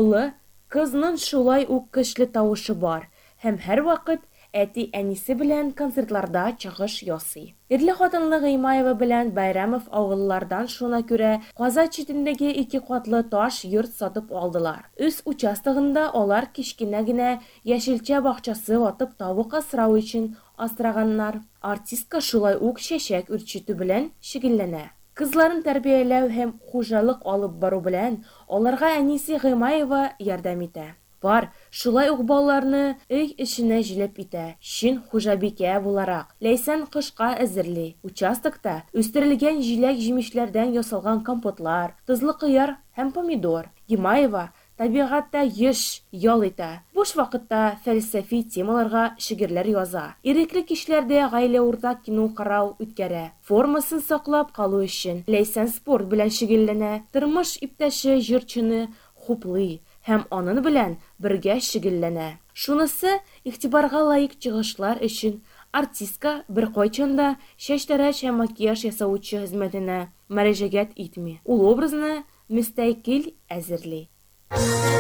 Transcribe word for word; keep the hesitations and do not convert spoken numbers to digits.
улы, кызның шулай ук көчле тавышы бар һәм һәр вакыт әти-әнисе белән концертларда чыгыш ясый. Ирле-хатынлы Гыймаева белән Бәйрәмов авыллардан шуна күрә Казан читендәге ике катлы таш йорт сатып алдылар. Үз участогында алар кичкенә генә яшелчә бакчасы ватып тавык асрау өчен астраганнар. Артистка шулай ук чәчәк үрчетү белән шөгыльләнә. Кызларын тәрбияләү һәм хуҗалык алып бару белән аларга әнисе Гыймаева ярдәм итә. Бар, шулай ук балаларны өй эшенә җилеп итә. Чин хуҗабикә буларак, Ләйсән кышка әзерли. Участокта үстерелгән җиләк-җимешләрдән ясалган компотлар, тозлы кыяр һәм помидор. Гыймаева табигатьтә еш ял итә. Буш вакытта фәлсәфи темаларга шигырьләр яза. Ирекле кичләрдә гаилә уртак кино карау үткәрә. Формасын саклап калу өчен Ләйсән спорт белән шөгыльләнә. Тормыш иптәше җырчыны хуплый һәм аның белән бергә шөгыльләнә. Шунысы игътибарга лаек чыгышлар өчен артистка беркайчан да чәч тәрәш һәм макияж ясаучы хезмәтенә мөрәҗәгать итми. Ул образны мөстәкыйль әзерли.